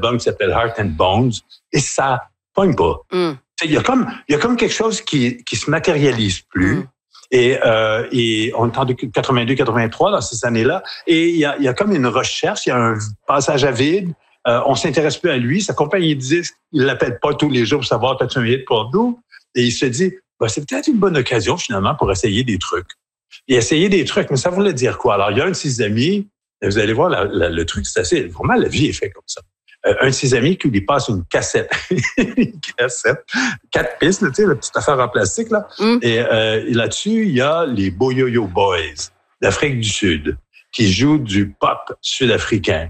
album qui s'appelle Heart and Bones, et ça pogne pas. Il y a comme quelque chose qui se matérialise plus. Et on est en 82-83 dans ces années-là, et il y a comme une recherche, il y a un passage à vide. On s'intéresse plus à lui. Sa compagnie de disques, il l'appelle pas tous les jours pour savoir t'as-tu un hit pour nous. Et il se dit, c'est peut-être une bonne occasion finalement pour essayer des trucs. Et essayer des trucs, mais ça voulait dire quoi? Alors il y a un de ses amis, vous allez voir le truc, c'est assez vraiment la vie est faite comme ça. Un de ses amis qui lui passe une cassette, 4 pistes, tu sais, la petite affaire en plastique là. Et là-dessus il y a les Boyoyo Boys d'Afrique du Sud qui jouent du pop sud-africain.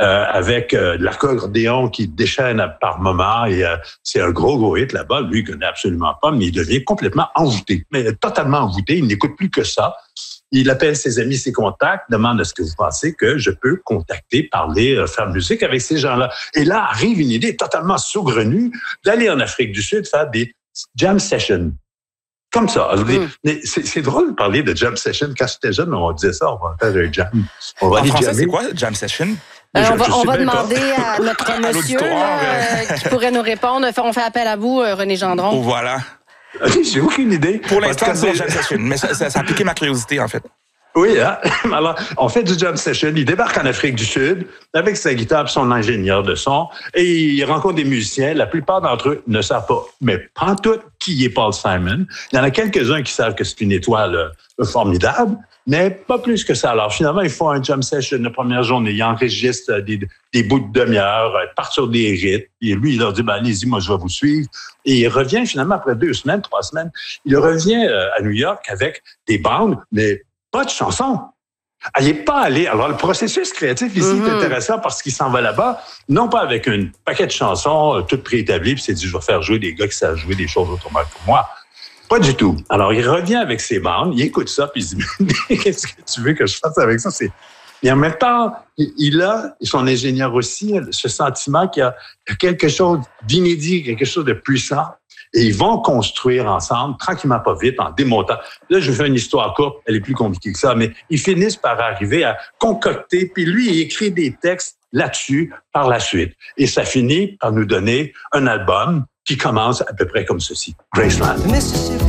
Avec de l'accordéon qui déchaîne par moments et c'est un gros hit là-bas. Lui, il connaît absolument pas, mais il devient complètement envoûté, mais totalement envoûté. Il n'écoute plus que ça. Il appelle ses amis, ses contacts, demande est-ce que vous pensez que je peux contacter, parler, faire musique avec ces gens-là. Et là arrive une idée totalement saugrenue d'aller en Afrique du Sud faire des jam sessions. Comme ça. C'est drôle de parler de jam session. Quand j'étais jeune, on disait ça, on va faire un jam. On va en aller français, jammer. c'est quoi, jam session? On va demander à notre monsieur qui pourrait nous répondre. On fait appel à vous, René Gendron. Oh, voilà. J'ai aucune idée. Pour l'instant, c'est jam session, mais ça a piqué ma curiosité, en fait. Oui, hein? Alors, on fait du jam session. Il débarque en Afrique du Sud avec sa guitare et son ingénieur de son et il rencontre des musiciens. La plupart d'entre eux ne savent pas, mais pas tout qui est Paul Simon. Il y en a quelques-uns qui savent que c'est une étoile formidable, mais pas plus que ça. Alors, finalement, ils font un jam session la première journée. Ils enregistrent des bouts de demi-heure, partent sur des rythmes. Et lui, il leur dit, allez-y, moi, je vais vous suivre. Et il revient finalement après 2 semaines, 3 semaines. Il revient à New York avec des bandes, mais pas de chansons. Il n'est pas allé. Alors, le processus créatif ici est intéressant parce qu'il s'en va là-bas, non pas avec un paquet de chansons toutes préétablies, puis il s'est dit, je vais faire jouer des gars qui savent jouer des choses autrement que moi. Pas du tout. Alors, il revient avec ses bandes, il écoute ça, puis il se dit, qu'est-ce que tu veux que je fasse avec ça? Et en même temps, il a, son ingénieur aussi, ce sentiment qu'il y a quelque chose d'inédit, quelque chose de puissant. Et ils vont construire ensemble, tranquillement, pas vite, en démontant. Là, je vous fais une histoire courte, elle est plus compliquée que ça, mais ils finissent par arriver à concocter, puis lui, il écrit des textes là-dessus par la suite. Et ça finit par nous donner un album qui commence à peu près comme ceci, Graceland.